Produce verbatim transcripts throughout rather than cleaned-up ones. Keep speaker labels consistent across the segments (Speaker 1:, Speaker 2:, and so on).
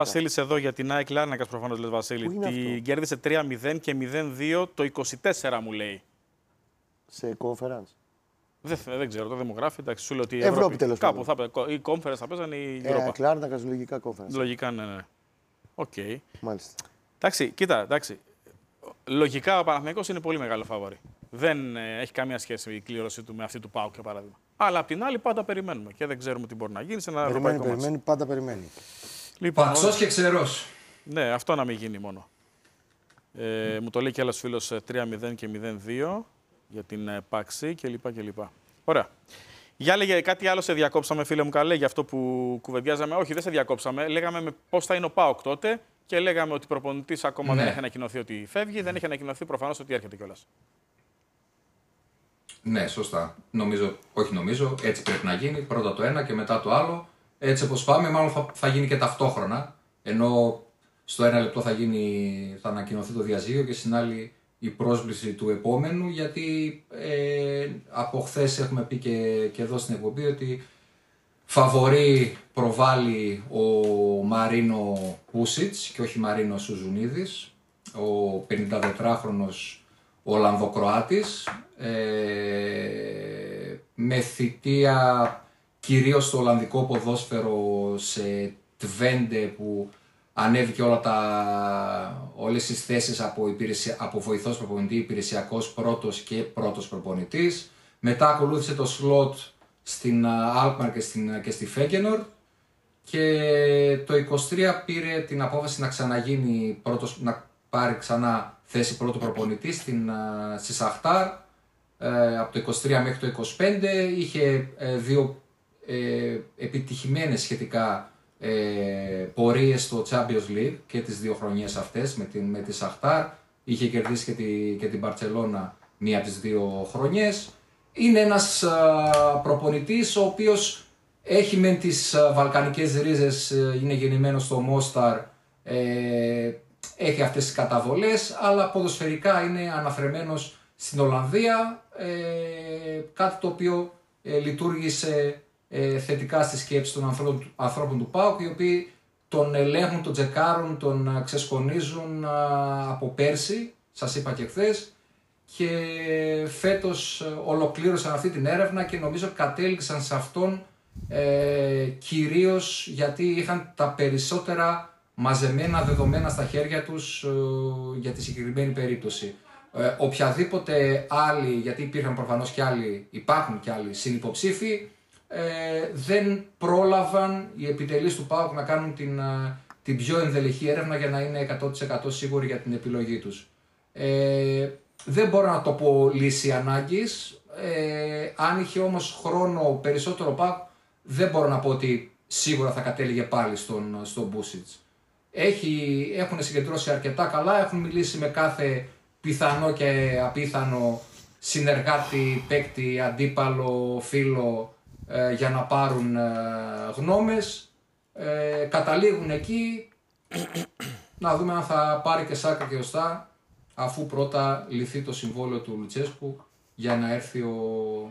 Speaker 1: Βασίλης εδώ για την ΑΕΚ Λάρνακας, προφανώς λες, Βασίλη. Την κέρδισε τρία μηδέν και μηδέν δύο το είκοσι τέσσερα, μου λέει.
Speaker 2: Σε conference.
Speaker 1: Δεν, δεν ξέρω, το δημογράφει. Εντάξει, σου λέω ότι η
Speaker 2: Ευρώπη,
Speaker 1: Ευρώπη
Speaker 2: τέλος
Speaker 1: κάπου θα παίζει. Η conference θα παίζανε η Europa.
Speaker 2: ΑΕΚ Λάρνακας, λογικά conference.
Speaker 1: Λογικά, ναι, ναι. Οκ. Okay.
Speaker 2: Μάλιστα.
Speaker 1: Εντάξει, κοίτα, εντάξει. Λογικά ο Παναθηναϊκός είναι πολύ μεγάλο φαβορί. Δεν ε, έχει καμία σχέση η κλήρωση του με αυτή του ΠΑΟΚ, για παράδειγμα. Αλλά απ' την άλλη πάντα περιμένουμε και δεν ξέρουμε τι μπορεί να γίνει σε ένα
Speaker 2: περιμένει,
Speaker 1: ευρωπαϊκό
Speaker 2: περιμένει,
Speaker 1: μάτς.
Speaker 2: πάντα περιμένει.
Speaker 1: Λοιπόν,
Speaker 3: Παξός και ξερός.
Speaker 1: Ναι, αυτό να μην γίνει μόνο. Ε, μου το λέει και άλλος φίλος τρία μηδέν και μηδέν δύο για την ε, Πάξη κλπ. κλπ. Ωραία. Για λέγε κάτι άλλο, σε διακόψαμε, φίλε μου καλέ, για αυτό που κουβεντιάζαμε. Όχι, δεν σε διακόψαμε. Λέγαμε πώς θα είναι ο ΠΑΟΚ τότε και λέγαμε ότι προπονητής ακόμα ναι. δεν έχει ανακοινωθεί ότι φεύγει, δεν έχει ανακοινωθεί προφανώς ότι έρχεται κιόλας.
Speaker 3: Ναι, σωστά. Νομίζω, όχι νομίζω, έτσι πρέπει να γίνει. Πρώτα το ένα και μετά το άλλο. Έτσι όπως πάμε, μάλλον θα, θα γίνει και ταυτόχρονα. Ενώ στο ένα λεπτό θα, γίνει, θα ανακοινωθεί το διαζύγιο και στην άλλη η πρόσκληση του επόμενου. Γιατί ε, από χθες έχουμε πει και, και εδώ στην εκπομπή ότι φαβορί προβάλλει ο Μαρίνο Πούσιτς και όχι Μαρίνο Σουζουνίδης, ο πενηντατετράχρονος Ολλανδοκροάτης, ε, με θητεία κυρίως στο Ολλανδικό ποδόσφαιρο σε Τβέντε που ανέβηκε όλα τα, όλες τις θέσεις από, υπηρεσια, από βοηθός προπονητή, υπηρεσιακός πρώτος και πρώτος προπονητής. Μετά ακολούθησε το σλότ στην Alkmaar και, στην, και στη Feyenoord και το είκοσι τρία πήρε την απόφαση να ξαναγίνει πρώτος, να πάρει ξανά θέση πρώτου προπονητή στην, στη Σαχτάρ. Ε, από το είκοσι τρία μέχρι το είκοσι πέντε είχε ε, δύο ε, επιτυχημένες σχετικά ε, πορείες στο Champions League και τις δύο χρονιές αυτές με, την, με τη Σαχτάρ. Είχε κερδίσει και, τη, και την Μπαρτσελώνα μία από τις δύο χρονιές. Είναι ένας α, προπονητής ο οποίος έχει μεν τις α, βαλκανικές ρίζες, ε, είναι γεννημένος στο Μόσταρ, ε, έχει αυτές τις καταβολές, αλλά ποδοσφαιρικά είναι αναφερμένος στην Ολλανδία, ε, κάτι το οποίο ε, λειτουργήσε ε, θετικά στη σκέψη των ανθρώπων, ανθρώπων του ΠΑΟΚ, οι οποίοι τον ελέγχουν, τον τσεκάρουν, τον ξεσκονίζουν α, από πέρσι, σας είπα και χθες, και φέτος ολοκλήρωσαν αυτή την έρευνα και νομίζω κατέληξαν σε αυτόν ε, κυρίως γιατί είχαν τα περισσότερα μαζεμένα δεδομένα στα χέρια τους ε, για τη συγκεκριμένη περίπτωση. Ε, οποιαδήποτε άλλη, γιατί υπήρχαν προφανώς και άλλοι, υπάρχουν και άλλοι συνυποψήφοι, ε, δεν πρόλαβαν οι επιτελείς του ΠΑΟΚ να κάνουν την, την πιο ενδελεχή έρευνα για να είναι εκατό τοις εκατό σίγουροι για την επιλογή τους. Ε, δεν μπορώ να το πω λύση ανάγκης. Ε, αν είχε όμως χρόνο περισσότερο ΠΑΟΚ, δεν μπορώ να πω ότι σίγουρα θα κατέληγε πάλι στον, στον Μπούσιτς. Έχει, έχουν συγκεντρώσει αρκετά καλά, έχουν μιλήσει με κάθε πιθανό και απίθανο συνεργάτη, παίκτη, αντίπαλο, φίλο ε, για να πάρουν ε, γνώμες. Ε, καταλήγουν εκεί, να δούμε αν θα πάρει και σάκα και οστά, αφού πρώτα λυθεί το συμβόλαιο του Λουτσέσκου για να έρθει ο,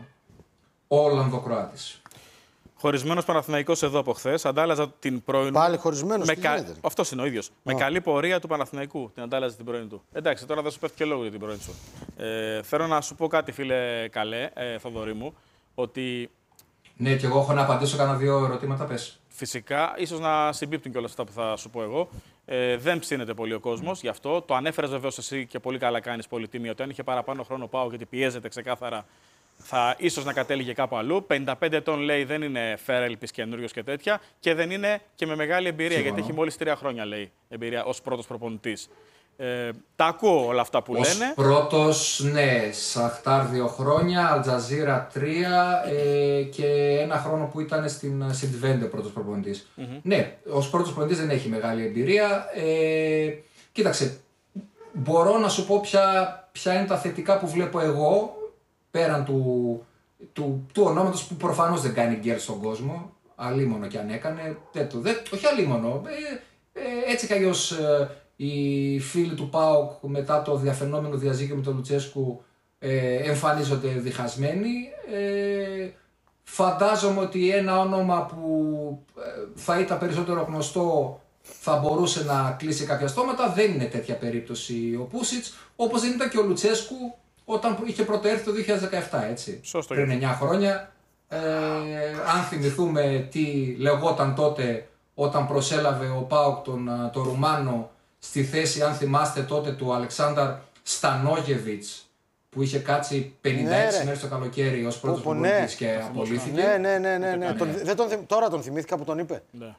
Speaker 3: ο Ολλανδοκροάτης.
Speaker 1: Χωρισμένος Παναθηναϊκός εδώ από χθες, αντάλλαζα την πρώην.
Speaker 2: Πάλι χωρισμένος, τι
Speaker 1: κα...
Speaker 2: γίνεται.
Speaker 1: Αυτός είναι ο ίδιος. Oh. Με καλή πορεία του Παναθηναϊκού την αντάλλαζε την πρώην του. Εντάξει, τώρα δεν σου πέφτει και λόγο για την πρώην σου. Ε, θέλω να σου πω κάτι, φίλε καλέ, ε, Θοδωρή μου, ότι.
Speaker 3: Ναι, και εγώ έχω να απαντήσω κάνα δύο ερωτήματα, πες.
Speaker 1: Φυσικά, ίσως να συμπίπτουν κιόλας αυτά που θα σου πω εγώ. Ε, δεν ψήνεται πολύ ο κόσμος mm. γι' αυτό. Το ανέφερες βεβαίως εσύ και πολύ καλά κάνεις πολυτίμη ότι αν είχε παραπάνω χρόνο πάω γιατί πιέζεται ξεκάθαρα. Θα ίσως να κατέληγε κάπου αλλού. πενήντα πέντε ετών λέει δεν είναι φέρελπης καινούριος και τέτοια και δεν είναι και με μεγάλη εμπειρία. Συμφωνώ. Γιατί έχει μόλις τρία χρόνια λέει εμπειρία ως πρώτος προπονητής. Ε, τα ακούω όλα αυτά που ως λένε.
Speaker 3: Ως πρώτος, ναι, Σαχτάρ δύο χρόνια, Αλτζαζίρα τρία ε, και ένα χρόνο που ήταν στην Σιντβέντε πρώτος προπονητής. Mm-hmm. Ναι, ως πρώτος προπονητής δεν έχει μεγάλη εμπειρία. Ε, κοίταξε, μπορώ να σου πω ποια, ποια είναι τα θετικά που βλέπω εγώ. Πέραν του, του, του ονόματος που προφανώς δεν κάνει γκέρ στον κόσμο, αλίμονο κι αν έκανε, δεν το, δεν, όχι αλίμονο, ε, ε, έτσι κι αλλιώς ε, οι φίλοι του ΠΑΟΚ μετά το διαφαινόμενο διαζύγιο με τον Λουτσέσκου ε, εμφανίζονται διχασμένοι. Ε, φαντάζομαι ότι ένα όνομα που ε, θα ήταν περισσότερο γνωστό θα μπορούσε να κλείσει κάποια στόματα. Δεν είναι τέτοια περίπτωση ο Πούσιτς, όπως δεν ήταν και ο Λουτσέσκου όταν είχε πρωτοέρθει το δύο χιλιάδες δεκαεπτά, έτσι.
Speaker 1: Σωστό,
Speaker 3: πριν εννιά χρόνια. Ε, αν θυμηθούμε τι λεγόταν τότε όταν προσέλαβε ο ΠΑΟΚ τον, τον Ρουμάνο στη θέση, αν θυμάστε τότε, του Αλεξάνδαρ Στανόγεβιτς, που είχε κάτσει πενήντα έξι
Speaker 2: ναι,
Speaker 3: μέρες το καλοκαίρι ως πρώτος
Speaker 2: ναι.
Speaker 3: προπονητής και απολύθηκε.
Speaker 2: Ναι, ναι, ναι, ναι, ναι. Τον, δεν τον, τώρα τον θυμήθηκα που τον είπε.
Speaker 1: Ναι.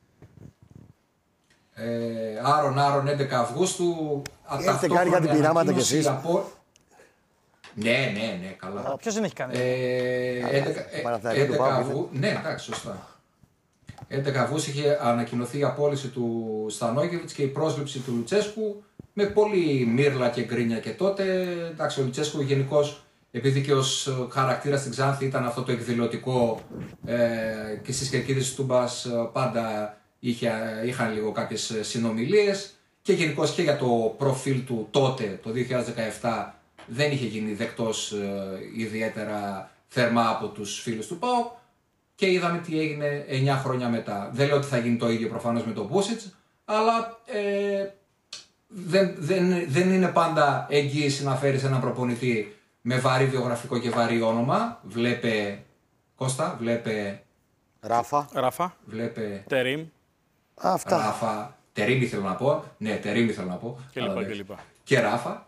Speaker 3: Ε, Άρον, Άρον, έντεκα Αυγούστου.
Speaker 2: Έχετε κάνει κάτι πειράματα κι εσείς?
Speaker 3: Από... Ναι, ναι, ναι, καλά.
Speaker 4: Ποιος δεν έχει κάνει?
Speaker 3: Ε, έντεκα Αυγούστου. Ναι, εντάξει, σωστά. έντεκα Αυγούστου είχε ανακοινωθεί η απόλυση του Στανόγεβιτς και η πρόσληψη του Λουτσέσκου με πολύ μύρλα και γκρίνια και τότε. Εντάξει, ο Λουτσέσκου γενικώς, επειδή και ως χαρακτήρας στην Ξάνθη ήταν αυτό το εκδηλωτικό ε, και στις κερκίδες της Τούμπας πάντα είχε, είχαν λίγο κάποιες συνομιλίες και γενικώς και για το προφίλ του τότε, το δύο χιλιάδες δεκαεπτά, δεν είχε γίνει δεκτός ε, ιδιαίτερα θερμά από τους φίλους του ΠΑΟΚ και είδαμε τι έγινε εννιά χρόνια μετά. Δεν λέω ότι θα γίνει το ίδιο προφανώς με τον Πούσιτς, αλλά ε, δεν, δεν, δεν είναι πάντα εγγύηση να φέρεις έναν προπονητή με βαρύ βιογραφικό και βαρύ όνομα. Βλέπε Κώστα, βλέπε
Speaker 2: Ράφα.
Speaker 1: Ράφα.
Speaker 3: Βλέπε
Speaker 1: Τερίμ.
Speaker 2: Αυτά.
Speaker 3: Ράφα. Τερίμ ήθελα να πω. Ναι, Τερίμ ήθελα να πω.
Speaker 1: Και λοιπά, και λοιπά.
Speaker 3: Και Ράφα.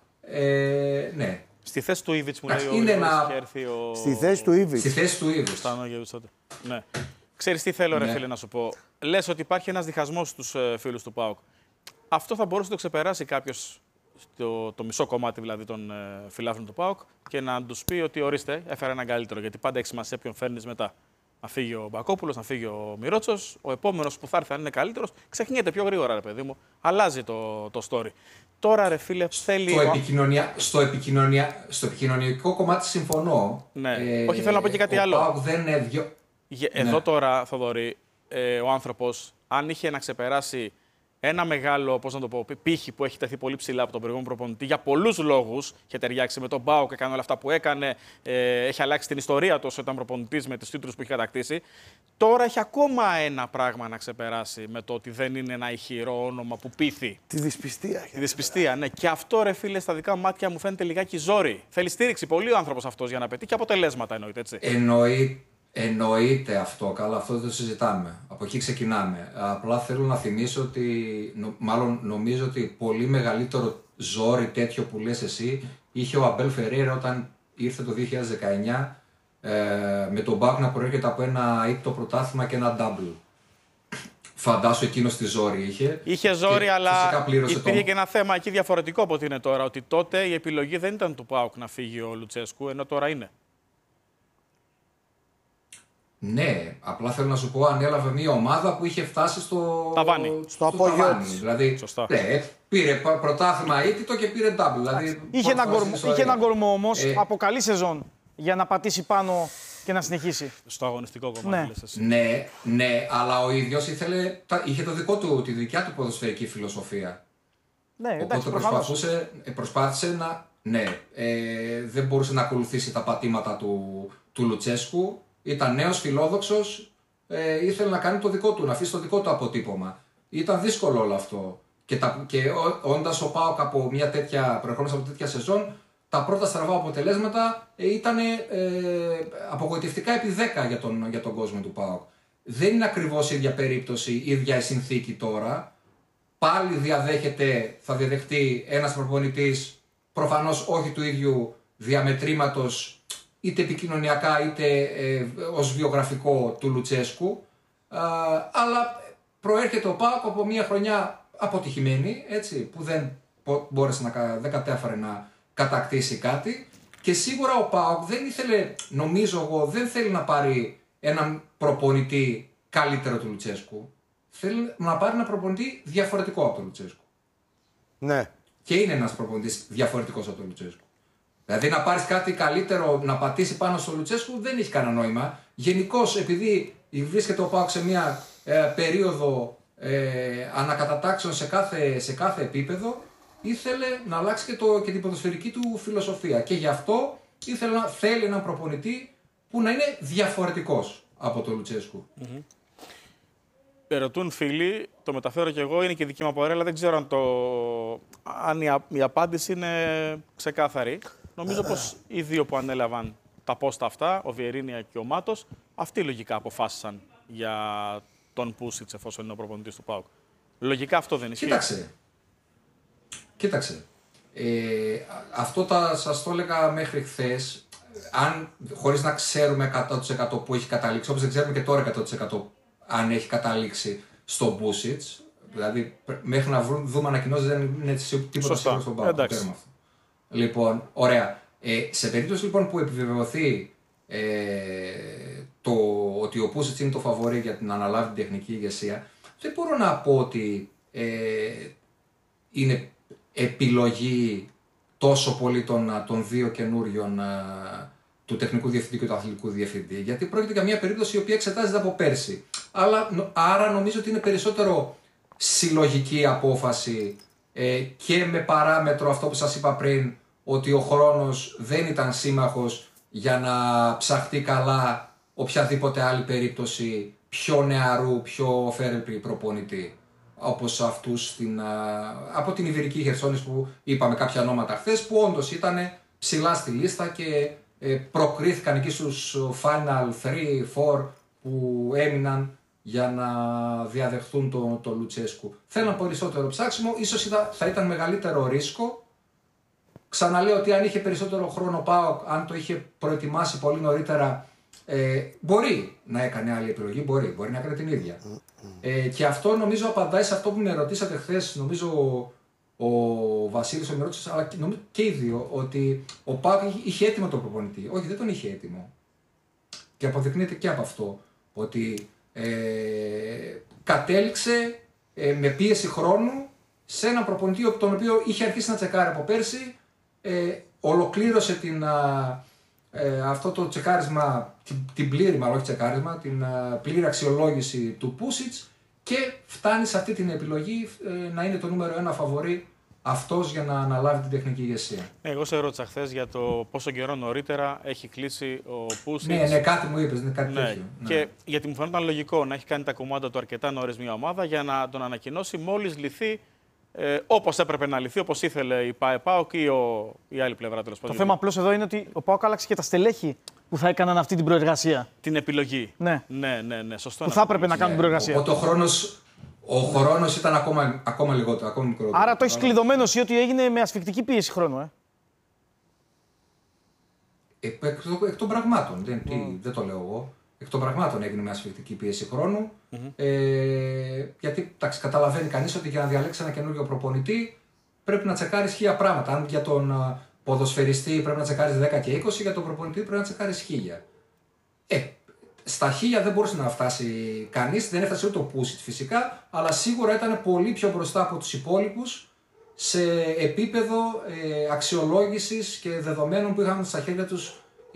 Speaker 3: Ε, ναι.
Speaker 1: Στη θέση του Ήβιτς μου λέει ο
Speaker 3: είναι ένα...
Speaker 1: είχε έρθει ο...
Speaker 2: Στη θέση του Ήβιτς.
Speaker 3: Στη θέση του Ήβιτς.
Speaker 1: Στανόγεβιτς τότε. Ναι. Ξέρεις τι θέλω, ρε
Speaker 3: Ναι.
Speaker 1: φίλε, να σου πω. Λες ότι υπάρχει ένας διχασμός στους ε, φίλους του ΠΑΟΚ. Αυτό θα μπορούσε να το ξεπεράσει κάποιος, το, το μισό κομμάτι δηλαδή των ε, φιλάθλων του ΠΑΟΚ, και να τους πει ότι ορίστε, έφερα έναν καλύτερο. Γιατί πάντα έχει σημασία ποιον φέρνεις μετά. Να φύγει ο Μπακόπουλος, να φύγει ο Μιρότσος, ο επόμενος που θα έρθει, αν είναι καλύτερος, ξεχνιέται πιο γρήγορα, ρε παιδί μου. Αλλάζει το, το story. Τώρα, ρε φίλε, θέλει.
Speaker 3: Στο, επικοινωνια... στο, επικοινωνια... στο επικοινωνιακό κομμάτι συμφωνώ.
Speaker 1: Ναι.
Speaker 3: Ε,
Speaker 1: Όχι, θέλω να πω και κάτι
Speaker 3: ο
Speaker 1: άλλο.
Speaker 3: ΠΑΟΚ δεν είναι δυο...
Speaker 1: Εδώ
Speaker 3: Ναι.
Speaker 1: τώρα, Θοδωρή, ε, ο άνθρωπος, αν είχε να ξεπεράσει ένα μεγάλο, πώς να το πω, πύχη που έχει τεθεί πολύ ψηλά από τον προηγούμενο προπονητή για πολλούς λόγους, είχε ταιριάξει με τον ΠΑΟΚ, έκανε όλα αυτά που έκανε, ε, έχει αλλάξει την ιστορία του όσο ήταν προπονητής με τους τίτλους που είχε κατακτήσει. Τώρα έχει ακόμα ένα πράγμα να ξεπεράσει με το ότι δεν είναι ένα ηχηρό όνομα που πείθει.
Speaker 2: Τη δυσπιστία.
Speaker 1: Τη δυσπιστία, ναι. Και αυτό, ρε φίλε, στα δικά μου μάτια μου φαίνεται λιγάκι ζόρι. Θέλει στήριξη πολύ ο άνθρωπος αυτός για να πετύχει αποτελέσματα, εννοείται, έτσι.
Speaker 3: Εννοεί... Εννοείται αυτό, καλά, αυτό δεν το συζητάμε. Από εκεί ξεκινάμε. Απλά θέλω να θυμίσω ότι, νο, μάλλον νομίζω ότι πολύ μεγαλύτερο ζόρι τέτοιο που λες εσύ είχε ο Αμπέλ Φερέιρα όταν ήρθε το δύο χιλιάδες δεκαεννιά ε, με τον ΠΑΟΚ να προέρχεται από ένα ήττο πρωτάθλημα και ένα double. Φαντάσου εκείνος τη ζόρι είχε.
Speaker 1: Είχε ζόρι, αλλά υπήρχε
Speaker 3: το...
Speaker 1: και ένα θέμα εκεί διαφορετικό από ό,τι είναι τώρα. Ότι τότε η επιλογή δεν ήταν του ΠΑΟΚ να φύγει ο Λουτσέσκου, ενώ τώρα είναι.
Speaker 3: Ναι, απλά θέλω να σου πω, ανέλαβε μια ομάδα που είχε φτάσει στο
Speaker 1: ταβάνι.
Speaker 3: Στο,
Speaker 2: στο απόγειο της.
Speaker 3: Δηλαδή,
Speaker 1: Σωστά.
Speaker 3: Ναι, πήρε πρωτάθλημα ήττο και πήρε double. Δηλαδή,
Speaker 4: Είχε έναν κορμό, είχε έναν κορμό όμως
Speaker 3: ε,
Speaker 4: από καλή σεζόν για να πατήσει πάνω και να συνεχίσει.
Speaker 1: Στο αγωνιστικό κομμάτι,
Speaker 4: Ναι.
Speaker 1: λες εσύ.
Speaker 3: Ναι, ναι, αλλά ο ίδιος ήθελε, είχε το δικό του, τη δικιά του ποδοσφαιρική φιλοσοφία.
Speaker 4: Ναι, εντάξει,
Speaker 3: Οπότε
Speaker 4: προφανώς.
Speaker 3: προσπαθούσε, προσπάθησε να. Ναι, ε, δεν μπορούσε να ακολουθήσει τα πατήματα του, του Λουτσέσκου. Ήταν νέος, φιλόδοξος, ε, ήθελε να κάνει το δικό του, να αφήσει το δικό του αποτύπωμα. Ήταν δύσκολο όλο αυτό. Και, τα, και όντας ο ΠΑΟΚ από μια τέτοια, προερχόμενος από τέτοια σεζόν, τα πρώτα στραβά αποτελέσματα ε, ήταν ε, απογοητευτικά επί δέκα για τον, για τον κόσμο του ΠΑΟΚ. Δεν είναι ακριβώς η ίδια περίπτωση, η ίδια η συνθήκη τώρα. Πάλι διαδέχεται, θα διαδεχτεί ένας προπονητής, προφανώς όχι του ίδιου διαμετρήματος, είτε επικοινωνιακά είτε ε, ως βιογραφικό του Λουτσέσκου, α, αλλά προέρχεται ο ΠΑΟΚ από μια χρονιά αποτυχημένη, έτσι, που δεν μπόρεσε να, δεν κατέφερε να κατακτήσει κάτι και σίγουρα ο ΠΑΟΚ δεν ήθελε, νομίζω εγώ, δεν θέλει να πάρει έναν προπονητή καλύτερο του Λουτσέσκου, θέλει να πάρει έναν προπονητή διαφορετικό από τον Λουτσέσκου.
Speaker 2: Ναι.
Speaker 3: Και είναι ένας προπονητής διαφορετικός από τον Λουτσέσκου. Δηλαδή να πάρεις κάτι καλύτερο να πατήσει πάνω στο Λουτσέσκου δεν έχει κανένα νόημα. Γενικώς επειδή βρίσκεται ο ΠΑΟΚ σε μια ε, περίοδο ε, ανακατατάξεων σε κάθε, σε κάθε επίπεδο, ήθελε να αλλάξει και, το, και την ποδοσφαιρική του φιλοσοφία. Και γι' αυτό ήθελε να, θέλει έναν προπονητή που να είναι διαφορετικός από τον Λουτσέσκου.
Speaker 1: Mm-hmm. ρωτούν φίλοι, το μεταφέρω κι εγώ, είναι και δική μου απορία, αλλά δεν ξέρω αν, το... αν η, α... η απάντηση είναι ξεκάθαρη. Νομίζω πως οι δύο που ανέλαβαν τα πόστα αυτά, ο Βιερίνια και ο Μάτος, αυτοί λογικά αποφάσισαν για τον Πούσιτς εφόσον είναι ο προπονητής του ΠΑΟΚ. Λογικά αυτό δεν ισχύει.
Speaker 3: Κοίταξε. Κοίταξε. Ε, αυτό τα, σας το έλεγα μέχρι χθες. Αν, χωρίς να ξέρουμε εκατό τοις εκατό που έχει καταλήξει, όπως δεν ξέρουμε και τώρα εκατό τοις εκατό αν έχει καταλήξει στον Πούσιτς. Δηλαδή, μέχρι να βρουν, δούμε ανακοινώσεις δεν είναι τίποτα σίγουρο στον ΠΑΟΚ. Λοιπόν, ωραία. Ε, σε περίπτωση λοιπόν που επιβεβαιωθεί ε, το, ότι ο Πούσιτς είναι το φαβορί για να αναλάβει την τεχνική ηγεσία, δεν μπορώ να πω ότι ε, είναι επιλογή τόσο πολύ των, των δύο καινούριων α, του τεχνικού διευθυντή και του αθλητικού διευθυντή, γιατί πρόκειται για μια περίπτωση η οποία εξετάζεται από πέρσι. Αλλά, άρα νομίζω ότι είναι περισσότερο συλλογική απόφαση ε, και με παράμετρο αυτό που σας είπα πριν, ότι ο χρόνος δεν ήταν σύμμαχος για να ψαχτεί καλά οποιαδήποτε άλλη περίπτωση πιο νεαρού, πιο φέρεπη προπονητή. Όπως αυτούς στην, από την Ιβηρική Χερσόνησο που είπαμε κάποια ονόματα χθες, που όντως ήταν ψηλά στη λίστα και ε, προκρίθηκαν εκεί στους Final τρία τέσσερα που έμειναν για να διαδεχθούν τον το Λουτσέσκου. Θέλαν περισσότερο ψάξιμο, ίσως ήταν, θα ήταν μεγαλύτερο ρίσκο. Ξαναλέω ότι αν είχε περισσότερο χρόνο ΠΑΟΚ, αν το είχε προετοιμάσει πολύ νωρίτερα, ε, μπορεί να έκανε άλλη επιλογή, μπορεί, μπορεί να έκανε την ίδια. Ε, και αυτό νομίζω απαντάει σε αυτό που με ρωτήσατε χθες, νομίζω ο, ο Βασίλης ο με ρώτησε, αλλά και, νομίζω και οι δύο, ότι ο ΠΑΟΚ είχε, είχε έτοιμο τον προπονητή. Όχι, δεν τον είχε έτοιμο. Και αποδεικνύεται και από αυτό, ότι ε, κατέληξε ε, με πίεση χρόνου σε έναν προπονητή τον οποίο είχε αρχίσει να τσεκάρει από πέρσι, ε, ολοκλήρωσε την, α, ε, αυτό το τσεκάρισμα, την, την πλήρη μάλλον όχι τσεκάρισμα, την α, πλήρη αξιολόγηση του Πούσιτς και φτάνει σε αυτή την επιλογή ε, να είναι το νούμερο ένα φαβορί αυτός για να αναλάβει την τεχνική ηγεσία.
Speaker 1: Εγώ σε ρώτησα χθες για το πόσο καιρό νωρίτερα έχει κλείσει ο Πούσιτς.
Speaker 3: Ναι, ναι, κάτι μου είπες, ναι, κάτι
Speaker 1: ναι.
Speaker 3: τέτοιο. Ναι.
Speaker 1: Και γιατί μου φαίνονταν λογικό να έχει κάνει τα κομμάτια του αρκετά νωρίς μια ομάδα για να τον ανακοινώσει μόλις λυθεί ε, όπως έπρεπε να λυθεί, όπως ήθελε η ΠΑΕ-ΠΑΟΚ ή ο, η άλλη πλευρά τέλος πάντων.
Speaker 4: Το θέμα απλώς εδώ είναι ότι ο ΠΑΟΚ άλλαξε και τα στελέχη που θα έκαναν αυτή την προεργασία.
Speaker 1: Την επιλογή.
Speaker 4: Ναι,
Speaker 1: ναι, ναι, ναι σωστό.
Speaker 4: που θα έπρεπε να κάνουν την προεργασία.
Speaker 3: Οπότε ο χρόνος, ο χρόνος ήταν ακόμα, ακόμα λιγότερο, ακόμα μικρότερο.
Speaker 4: Άρα το έχει κλειδωμένο εσύ ότι έγινε με ασφικτική πίεση χρόνου, ε.
Speaker 3: Εκ, εκ, εκ των πραγμάτων, δεν, τι, mm. δεν το λέω εγώ. Εκ των πραγμάτων έγινε με ασφικτική πίεση χρόνου. Mm-hmm. Ε, γιατί τάξη, καταλαβαίνει κανείς ότι για να διαλέξει ένα καινούριο προπονητή πρέπει να τσεκάρεις χίλια πράγματα. Αν για τον uh, ποδοσφαιριστή πρέπει να τσεκάρεις δέκα και είκοσι, για τον προπονητή πρέπει να τσεκάρεις χίλια. Ε, στα χίλια δεν μπορούσε να φτάσει κανείς, δεν έφτασε ούτε ο Πούσιτς φυσικά, αλλά σίγουρα ήταν πολύ πιο μπροστά από τους υπόλοιπους σε επίπεδο ε, αξιολόγησης και δεδομένων που είχαν στα χέρια τους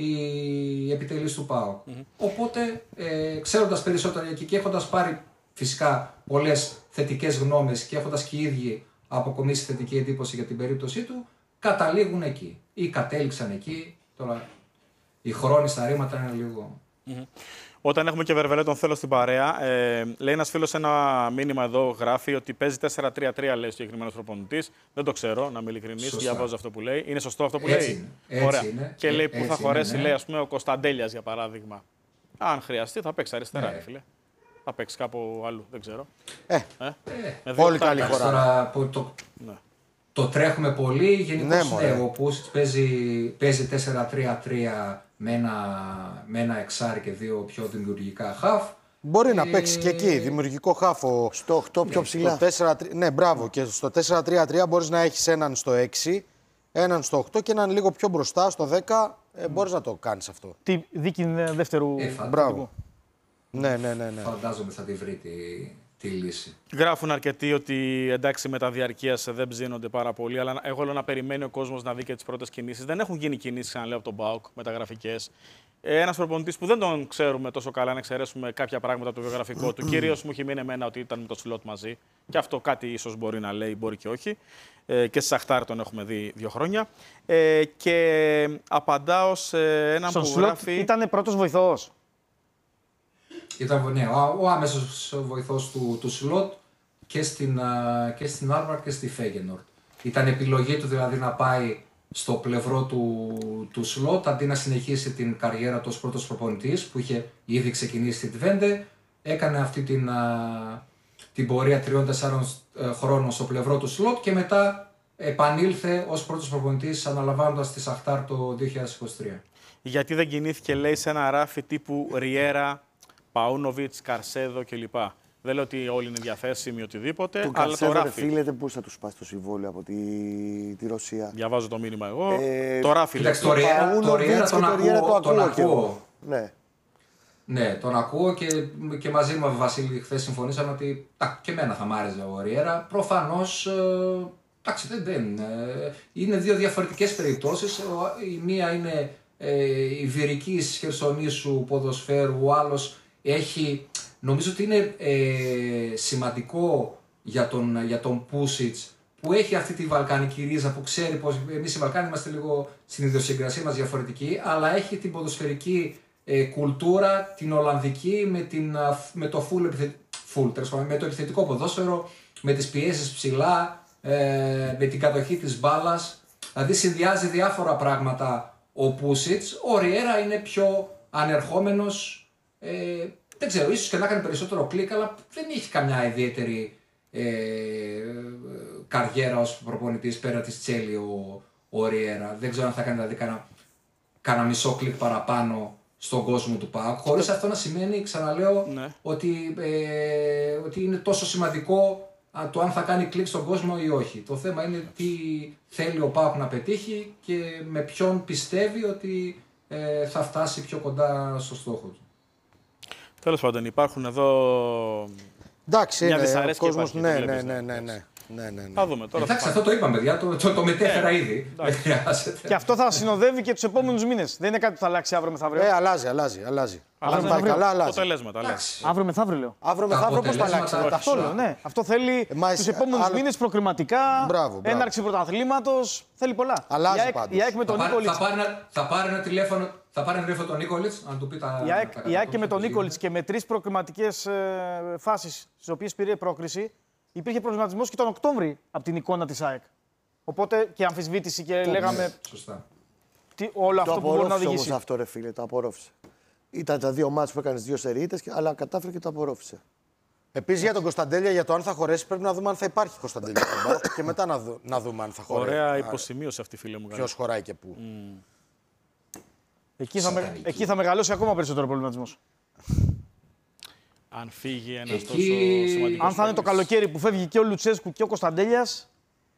Speaker 3: οι επιτελείς του ΠΑΟΚ. Mm-hmm. Οπότε, ε, ξέροντας περισσότερα εκεί και έχοντας πάρει φυσικά πολλές θετικές γνώμες και έχοντας και οι ίδιοι αποκομίσει θετική εντύπωση για την περίπτωσή του, καταλήγουν εκεί ή κατέληξαν εκεί. Τώρα, οι χρόνοι στα ρήματα είναι λίγο...
Speaker 1: Mm-hmm. Όταν έχουμε και Βερβελέ τον θέλω στην παρέα, ε, λέει ένας φίλος ένα μήνυμα εδώ, γράφει ότι παίζει τέσσερα τρία τρία, λέει ο συγκεκριμένος προπονητής. Δεν το ξέρω, να είμαι ειλικρινής, διαβάζω αυτό που λέει. Είναι σωστό αυτό που
Speaker 3: έτσι
Speaker 1: λέει?
Speaker 3: Είναι. Έτσι
Speaker 1: Ωραία.
Speaker 3: Είναι.
Speaker 1: Και λέει που θα χωρέσει,
Speaker 3: είναι, ναι.
Speaker 1: λέει, ας πούμε, ο Κωνσταντέλιας για παράδειγμα. Αν χρειαστεί, θα παίξει αριστερά, ναι. Φίλε. Θα παίξει κάπου αλλού, δεν ξέρω.
Speaker 2: Ε,
Speaker 1: ε.
Speaker 2: ε. Πολύ καλή
Speaker 3: χώρα.
Speaker 2: χώρα.
Speaker 3: Τώρα, το, ναι. το τρέχουμε πολύ. Γενικώς, ναι, ναι, ο Πούσιτς παίζει, παίζει τέσσερα τρία τρία με ένα, με ένα εξάρι και δύο πιο δημιουργικά χαφ.
Speaker 2: Μπορεί ε... να παίξει και εκεί, δημιουργικό χάφο. Στο οκτώ πιο ψηλά. Στο τέσσερα, ναι, μπράβο. Και στο τέσσερα τρία τρία μπορείς να έχεις έναν στο έξι, έναν στο οκτώ και έναν λίγο πιο μπροστά, στο δέκα. Ε, μπορείς να το κάνεις αυτό.
Speaker 4: Τι δίκη δεύτερου.
Speaker 3: Ε, φα...
Speaker 2: Μπράβο. Ναι, ναι, ναι, ναι.
Speaker 3: Φαντάζομαι θα τη βρει τη, τη λύση.
Speaker 1: Γράφουν αρκετοί ότι εντάξει με τα διαρκείας δεν ψήνονται πάρα πολύ, αλλά εγώ λέω να περιμένει ο κόσμος να δει και τις πρώτες κινήσεις. Δεν έχουν γίνει κινήσεις, ξαναλέω, από τον ΠΑΟΚ μεταγραφικές. Ένας προπονητής που δεν τον ξέρουμε τόσο καλά, να εξαιρέσουμε κάποια πράγματα από το βιογραφικό του. Κυρίως μου έχει μείνει εμένα ότι ήταν με το Σλότ μαζί. Και αυτό κάτι ίσως μπορεί να λέει, μπορεί και όχι. Ε, και στη Σαχτάρ τον έχουμε δει δύο χρόνια. Ε, και απαντάω σε έναν
Speaker 4: Στον
Speaker 1: που
Speaker 4: Σλότ
Speaker 1: γράφει.
Speaker 4: Ήταν πρώτος βοηθός.
Speaker 3: Ήταν ναι, ο, ο άμεσος βοηθός του, του Σλότ και στην, και στην Άρμπαρ και στη Φέγενορντ. Ήταν επιλογή του δηλαδή να πάει στο πλευρό του, του Σλότ αντί να συνεχίσει την καριέρα του ως πρώτος προπονητής που είχε ήδη ξεκινήσει στη Τβέντε. Έκανε αυτή την, α, την πορεία τριών τεσσάρων χρόνων στο πλευρό του Σλότ και μετά επανήλθε ως πρώτος προπονητής αναλαμβάνοντας τη Σαχτάρ το δύο χιλιάδες είκοσι τρία.
Speaker 1: Γιατί δεν κινήθηκε, λέει, σε ένα ράφι τύπου Ριέρα, Παούνοβιτς, Καρσέδο κλπ. Δεν λέω ότι όλοι είναι διαθέσιμοι οτιδήποτε,
Speaker 5: του
Speaker 1: αλλά το ράφι.
Speaker 5: Φίλε, πώς θα του σπάσει το συμβόλαιο από τη, τη Ρωσία.
Speaker 1: Διαβάζω το μήνυμα εγώ.
Speaker 5: Ε,
Speaker 1: το ράφι.
Speaker 3: Κοίταξε, το Ριέρα τον, ακούω, τον ακούω.
Speaker 5: Ναι.
Speaker 3: Ναι, τον ακούω και, και μαζί μου, Βασίλη, χθες συμφωνήσαμε ότι α, και εμένα θα μ' άρεσε ο Ριέρα. Προφανώς, ε, εντάξει, δεν, δεν ε, είναι δύο διαφορετικές περιπτώσεις. Η μία είναι ε, η βυρικής χερσονήσου ποδοσφαίρου, ο άλλος έχει... Νομίζω ότι είναι ε, σημαντικό για τον, για τον Πούσιτς που έχει αυτή τη βαλκανική ρίζα που ξέρει πως εμείς οι Βαλκάνοι είμαστε λίγο στην ιδιοσυγκρασία μας διαφορετικοί, αλλά έχει την ποδοσφαιρική ε, κουλτούρα, την Ολλανδική με, την, με, το full, full, με το επιθετικό ποδόσφαιρο, με τις πιέσεις ψηλά, ε, με την κατοχή της μπάλας. Δηλαδή συνδυάζει διάφορα πράγματα ο Πούσιτς. Ο Ριέρα είναι πιο ανερχόμενος. Ε, Δεν ξέρω, ίσως και να κάνει περισσότερο κλικ, αλλά δεν έχει καμιά ιδιαίτερη ε, καριέρα ως προπονητής πέρα της Τσέλη ο, ο Ριέρα. Δεν ξέρω αν θα κάνει δηλαδή κάνα, κάνα μισό κλικ παραπάνω στον κόσμο του ΠΑΟΚ. Χωρίς αυτό να σημαίνει, ξαναλέω, ναι. ότι, ε, ότι είναι τόσο σημαντικό το αν θα κάνει κλικ στον κόσμο ή όχι. Το θέμα είναι τι θέλει ο ΠΑΟΚ να πετύχει και με ποιον πιστεύει ότι ε, θα φτάσει πιο κοντά στο στόχο του.
Speaker 1: Τέλος πάντων, υπάρχουν εδώ.
Speaker 2: Εντάξει,
Speaker 1: μια
Speaker 2: είναι, ο κόσμος,
Speaker 1: υπάρχει,
Speaker 2: ναι,
Speaker 1: βλέπεις,
Speaker 2: ναι, ναι, ναι, ναι. Ναι, ναι, ναι.
Speaker 1: Θα δούμε τώρα.
Speaker 3: Εντάξει, αυτό το είπαμε, παιδιά. Το, το, το μετέφερα ε, ήδη. Δεν χρειάζεται.
Speaker 4: Και αυτό θα συνοδεύει και τους επόμενους μήνες. Δεν είναι κάτι που θα αλλάξει αύριο μεθαύριο.
Speaker 2: Ε, αλλάζει, αλλάζει. αλλάζει.
Speaker 1: αλλάζει.
Speaker 2: πάει καλά, αλλάζει.
Speaker 1: Αποτελέσματα, αλλάζει.
Speaker 4: Αύριο μεθαύριο λέω.
Speaker 2: Αύριο μεθαύριο πώς θα αλλάξει.
Speaker 4: Αυτό λέω, ναι. Αυτό θέλει
Speaker 2: ε,
Speaker 4: τους επόμενους άλλο... μήνες προκριματικά, μπράβο, μπράβο. Έναρξη πρωταθλήματος. Θέλει πολλά.
Speaker 2: Αλλάζει πάντως.
Speaker 4: Η ΑΕΚ με τον Νίκολιτς.
Speaker 3: Θα πάρει ένα τηλέφωνο. Θα πάρει ένα τηλέφωνο τον Νίκολιτς, να του πει τα.
Speaker 4: Η ΑΕΚ και με τον Νίκολιτς και με τρεις προκριματικές φάσεις στις οποίες πήρε πρόκριση, υπήρχε προβληματισμός και τον Οκτώβρη από την εικόνα της ΑΕΚ. Οπότε και αμφισβήτηση και το, λέγαμε. Ναι,
Speaker 3: σωστά.
Speaker 4: Τι, όλο
Speaker 5: το
Speaker 4: αυτό που μπορεί να οδηγήσει.
Speaker 5: Όμως αυτό, ρε φίλε, το απορρόφησε. Ήταν τα δύο μάτς που έκανε δύο σερίτες, αλλά κατάφερε και το απορρόφησε.
Speaker 2: Επίσης για τον Κωνσταντέλια, για το αν θα χωρέσει, πρέπει να δούμε αν θα υπάρχει Κωνσταντέλια και μετά να, δω, να δούμε αν θα χωρέσει.
Speaker 1: Ωραία υποσημείωση αυτή, φίλε μου.
Speaker 2: Ποιος χωράει και πού.
Speaker 1: Mm.
Speaker 4: Εκεί θα, με, εκεί θα μεγαλώσει ακόμα περισσότερο προβληματισμός.
Speaker 1: Αν φύγει ένας
Speaker 3: εκεί...
Speaker 1: τόσο σημαντικός.
Speaker 4: Αν θα είναι το καλοκαίρι που φεύγει και ο Λουτσέσκου και ο Κωνσταντέλιας.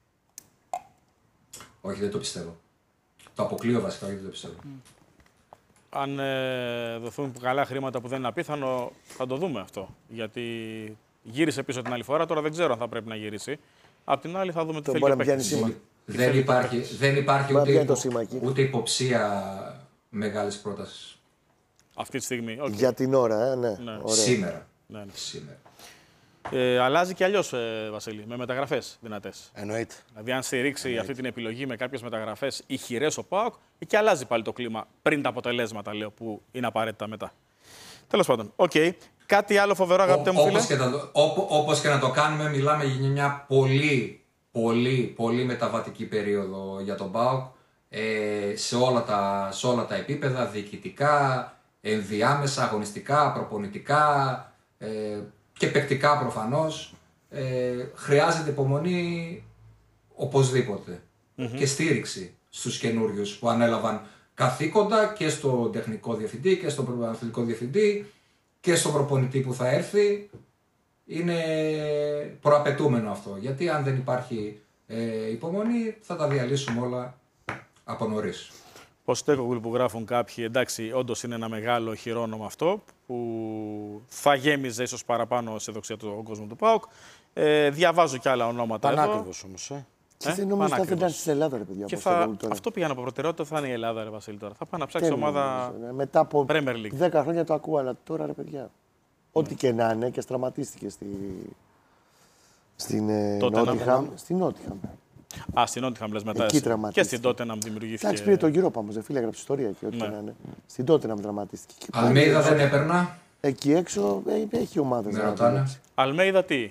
Speaker 3: Όχι, δεν το πιστεύω. Το αποκλείω βασικά, γιατί δεν το πιστεύω. Mm.
Speaker 1: Αν ε, δοθούν καλά χρήματα που δεν είναι απίθανο, θα το δούμε αυτό. Γιατί γύρισε πίσω την άλλη φορά, τώρα δεν ξέρω αν θα πρέπει να γυρίσει. Απ' την άλλη θα δούμε τι θέλει ο παίκτης.
Speaker 3: Δεν υπάρχει, δεν υπάρχει ούτε, υπο, ούτε υποψία μεγάλης πρότασης.
Speaker 1: Αυτή τη στιγμή. Okay.
Speaker 5: Για την ώρα, ε, ναι.
Speaker 1: ναι.
Speaker 3: Σήμερα.
Speaker 1: Ναι, ναι.
Speaker 3: Σήμερα.
Speaker 1: Ε, αλλάζει και αλλιώς, ε, Βασίλη, με μεταγραφές δυνατές.
Speaker 2: Εννοείται.
Speaker 1: Δηλαδή, αν στηρίξει Εννοείται. αυτή την επιλογή με κάποιες μεταγραφές ηχηρές ο ΠΑΟΚ, και αλλάζει πάλι το κλίμα πριν τα αποτελέσματα, λέω, που είναι απαραίτητα μετά. Τέλος πάντων, οκ. Okay. Κάτι άλλο φοβερό, αγαπητέ μου φίλε.
Speaker 3: Όπως και, όπως και να το κάνουμε, μιλάμε για μια πολύ, πολύ, πολύ μεταβατική περίοδο για τον ΠΑΟΚ. Ε, σε, όλα τα, σε όλα τα επίπεδα, διοικητικά, ενδιάμεσα, αγωνιστικά, προπονητικά ε, και παικτικά προφανώς. Ε, χρειάζεται υπομονή οπωσδήποτε mm-hmm. και στήριξη στους καινούριους που ανέλαβαν καθήκοντα και στον τεχνικό διευθυντή και στον πρωταθλητικό διευθυντή και στον προπονητή που θα έρθει. Είναι προαπαιτούμενο αυτό, γιατί αν δεν υπάρχει ε, υπομονή θα τα διαλύσουμε όλα από νωρίς.
Speaker 1: Ποστέκογλου που γράφουν κάποιοι, εντάξει, όντως είναι ένα μεγάλο χειρόνομα αυτό που θα γέμιζε ίσως παραπάνω αισιοδοξία του κόσμου του ΠΑΟΚ. Ε, διαβάζω και άλλα ονόματα.
Speaker 2: Πανάκριβος όμως. Ε.
Speaker 5: Και δεν νομίζω ότι θα ήταν στην Ελλάδα, ρε παιδιά.
Speaker 1: Και θα, αυτό πήγαν από προτεραιότητα, θα είναι η Ελλάδα, ρε Βασίλη, τώρα. Θα πάει να ψάξει ομάδα
Speaker 5: νομίζω, ναι. Μετά από
Speaker 1: Premier League.
Speaker 5: δέκα χρόνια το ακούω, αλλά τώρα, ρε παιδιά, mm. ό,τι και να είναι και στραματίστηκε στη... στην Νότιχαμ. Στην Νότιχαμ.
Speaker 1: Α, στην Νότιχαμ λες μετά. Και στην Τότεναμ δημιουργήθηκε.
Speaker 5: Εντάξει, πήρε τον γύρο πάμε, δεν φίλε, έγραψε ιστορία και ό,τι ναι. και να είναι. Στην Τότεναμ δραματίστηκε.
Speaker 3: Αλμέιδα δεν έπαιρνα.
Speaker 5: εκεί έξω ε, έχει ομάδες.
Speaker 3: Με ρωτάνε.
Speaker 1: Αλμέιδα τι.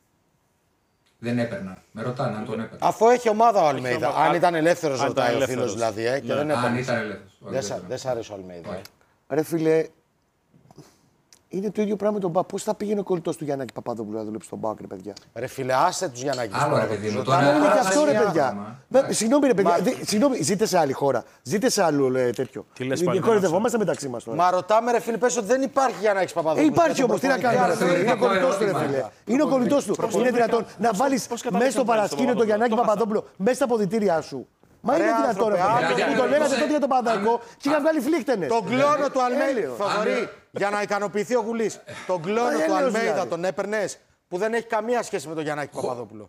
Speaker 3: Δεν έπαιρνα. Με ρωτάνε αν τον έπαιρνα.
Speaker 2: Αφού έχει ομάδα ο Αλμέιδα.
Speaker 1: ομάδα.
Speaker 2: Αν ήταν ελεύθερο,
Speaker 1: Αν ήταν
Speaker 2: ρωτάει ο
Speaker 1: ελεύθερος.
Speaker 2: φίλο δηλαδή. Ε, και
Speaker 1: Ναι.
Speaker 2: δεν
Speaker 3: Αν
Speaker 2: έπαιρνε.
Speaker 3: ήταν ελεύθερος.
Speaker 2: Δεν σ' δεν σ' αρέσει ο Αλμέιδα. ε.
Speaker 5: Ρε φίλε, είναι το ίδιο πράγμα με τον Μπα. Πώς θα πήγαινε ο κολλητός του Γιαννάκη Παπαδόπουλου να δουλέψει στον Μπάουκ, ρε παιδιά.
Speaker 2: Ρε φίλε, άσε του Γιαννάκη.
Speaker 3: Άλλο, ρε παιδί μου,
Speaker 5: Τώρα
Speaker 3: τώρα-
Speaker 5: είναι και
Speaker 3: Άρα,
Speaker 5: αυτό, ρε
Speaker 3: σημεία
Speaker 5: παιδιά.
Speaker 3: ακόμα.
Speaker 5: Βε- Συγγνώμη, ρε παιδιά. Δε- Συγγνώμη, ζείτε σε άλλη χώρα. Ζείτε σε άλλο ε, τέτοιο.
Speaker 1: Τι λες πάλι,
Speaker 5: Κορυδευόμαστε μεταξύ μας τώρα.
Speaker 2: Μα ρωτάμε, ρε φίλε, πες ότι δεν υπάρχει Γιαννάκη
Speaker 5: Ε,
Speaker 2: Παπαδόπουλου.
Speaker 5: υπάρχει όμω, τι να
Speaker 3: προπονητικά,
Speaker 5: κάνουμε.
Speaker 3: θεωρητικό
Speaker 5: Είναι ο κολλητός του, ρε
Speaker 3: ερώτημα.
Speaker 5: φίλε. Είναι ο κολλητός του. Είναι δυνατόν να βάλει μέσα στο παρασκήνιο τον Γιαννάκη Παπαδόπουλο μέσα στα αποδυτήριά σου. Μα
Speaker 2: Ρε,
Speaker 5: είναι δυνατόν, ρε
Speaker 2: άνθρωπε,
Speaker 5: παιδιά.
Speaker 3: αν-
Speaker 5: Μου το λέγατε
Speaker 3: αν-
Speaker 5: τότε για τον Παναθηναϊκό και είχαν βγάλει φλίχτενες.
Speaker 2: Τον κλόνο του Αλμέιδα.
Speaker 5: Έλεος.
Speaker 2: Θοδωρή, για να ικανοποιηθεί ο Γουλή. Τον κλόνο του
Speaker 5: Έλεος
Speaker 2: Αλμέιδα
Speaker 5: δηλαδή.
Speaker 2: τον έπαιρνε που δεν έχει καμία σχέση με τον Γιαννάκη Παπαδόπουλο.